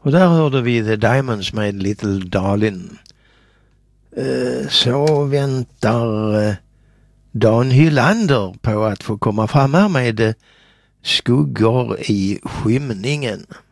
Och där hörde vi The Diamonds med Little Darling. Så väntar Dan Hylander på att få komma fram här med Skuggor i skymningen.